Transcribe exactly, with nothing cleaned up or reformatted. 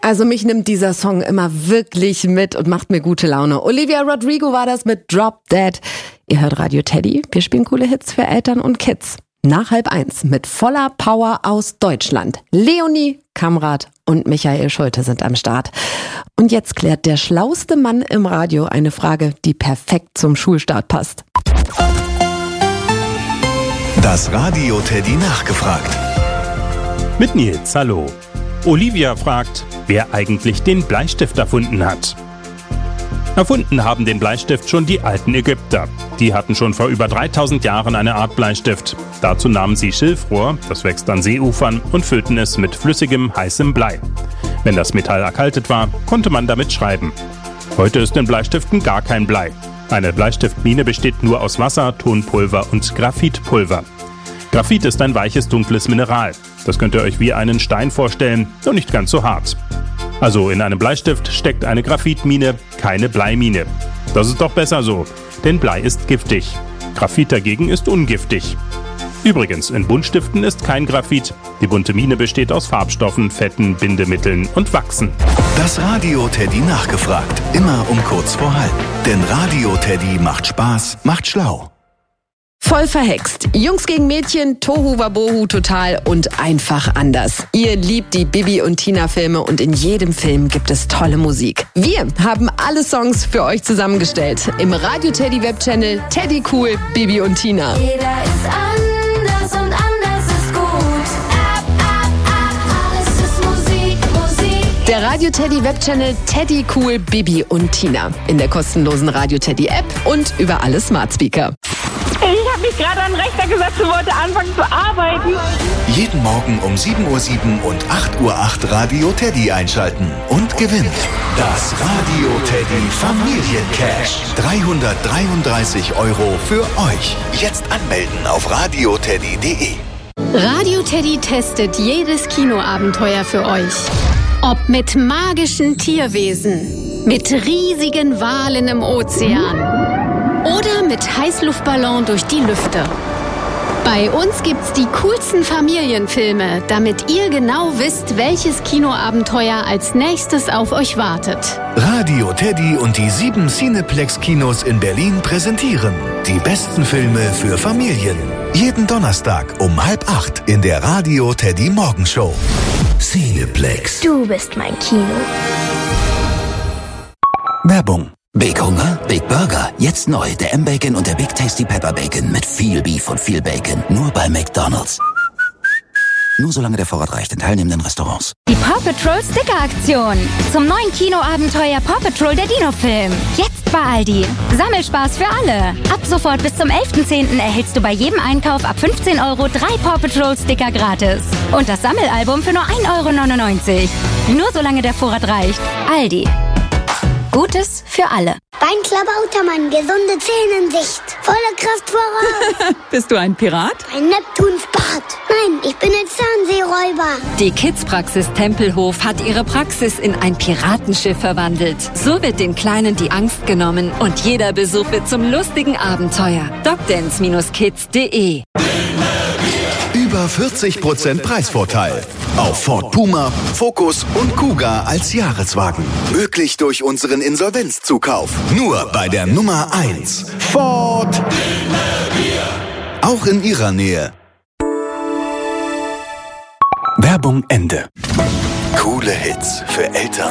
Also mich nimmt dieser Song immer wirklich mit und macht mir gute Laune. Olivia Rodrigo war das mit Drop Dead. Ihr hört Radio Teddy. Wir spielen coole Hits für Eltern und Kids. Nach halb eins mit voller Power aus Deutschland. Leonie Kamrat und Michael Schulte sind am Start. Und jetzt klärt der schlauste Mann im Radio eine Frage, die perfekt zum Schulstart passt. Das Radio Teddy nachgefragt. Mit Nils, hallo. Olivia fragt, wer eigentlich den Bleistift erfunden hat. Erfunden haben den Bleistift schon die alten Ägypter. Die hatten schon vor über dreitausend Jahren eine Art Bleistift. Dazu nahmen sie Schilfrohr, das wächst an Seeufern, und füllten es mit flüssigem, heißem Blei. Wenn das Metall erkaltet war, konnte man damit schreiben. Heute ist in Bleistiften gar kein Blei. Eine Bleistiftmine besteht nur aus Wasser, Tonpulver und Graphitpulver. Graphit ist ein weiches, dunkles Mineral. Das könnt ihr euch wie einen Stein vorstellen, nur nicht ganz so hart. Also in einem Bleistift steckt eine Graphitmine, keine Bleimine. Das ist doch besser so, denn Blei ist giftig. Graphit dagegen ist ungiftig. Übrigens, in Buntstiften ist kein Graphit. Die bunte Mine besteht aus Farbstoffen, Fetten, Bindemitteln und Wachsen. Das Radio Teddy nachgefragt, immer um kurz vor halb. Denn Radio Teddy macht Spaß, macht schlau. Voll verhext. Jungs gegen Mädchen, Tohu Wabohu total und einfach anders. Ihr liebt die Bibi und Tina Filme und in jedem Film gibt es tolle Musik. Wir haben alle Songs für euch zusammengestellt. Im Radio Teddy Webchannel Teddy Cool, Bibi und Tina. Jeder ist anders und anders ist gut. Ab, ab, ab, alles ist Musik, Musik. Der Radio Teddy Webchannel Teddy Cool, Bibi und Tina. In der kostenlosen Radio Teddy App und über alle Smart Speaker. Ich habe mich gerade an den Rechner gesetzt und wollte anfangen zu arbeiten. Jeden Morgen um sieben Uhr sieben und acht Uhr acht Radio Teddy einschalten und gewinnt das Radio Teddy Familiencash. dreihundertdreiunddreißig Euro für euch. Jetzt anmelden auf radioteddy punkt de. Radio Teddy testet jedes Kinoabenteuer für euch. Ob mit magischen Tierwesen, mit riesigen Walen im Ozean oder mit Heißluftballon durch die Lüfte. Bei uns gibt's die coolsten Familienfilme, damit ihr genau wisst, welches Kinoabenteuer als nächstes auf euch wartet. Radio Teddy und die sieben Cineplex-Kinos in Berlin präsentieren die besten Filme für Familien. Jeden Donnerstag um halb acht in der Radio Teddy Morgenshow. Cineplex. Du bist mein Kino. Werbung. Big Hunger? Big Burger. Jetzt neu. Der M-Bacon und der Big Tasty Pepper Bacon mit viel Beef und viel Bacon. Nur bei McDonald's. Nur solange der Vorrat reicht in teilnehmenden Restaurants. Die Paw Patrol Sticker Aktion. Zum neuen Kinoabenteuer Paw Patrol der Dino-Film. Jetzt bei Aldi. Sammelspaß für alle. Ab sofort bis zum elften zehnten erhältst du bei jedem Einkauf ab fünfzehn Euro drei Paw Patrol Sticker gratis. Und das Sammelalbum für nur ein Euro neunundneunzig. Nur solange der Vorrat reicht. Aldi. Gutes für alle. Bein Klabautermann, gesunde Zähne in Sicht. Volle Kraft voraus. Bist du ein Pirat? Ein Neptunsbart. Nein, ich bin ein Zahnseeräuber. Die Kids-Praxis Tempelhof hat ihre Praxis in ein Piratenschiff verwandelt. So wird den Kleinen die Angst genommen und jeder Besuch wird zum lustigen Abenteuer. docdance Bindestrich kids punkt de. Über vierzig Prozent Preisvorteil auf Ford Puma, Focus und Kuga als Jahreswagen. Möglich durch unseren Insolvenzzukauf. Nur bei der Nummer eins. Ford. Auch in Ihrer Nähe. Werbung Ende. Coole Hits für Eltern